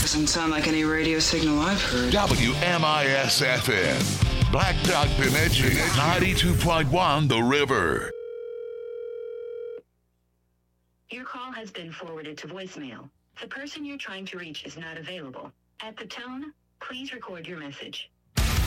Doesn't sound like any radio signal I've heard. WMIS-FM, Black Dog Bemidji, 92.1 The River. Your call has been forwarded to voicemail. The person you're trying to reach is not available. At the tone, please record your message.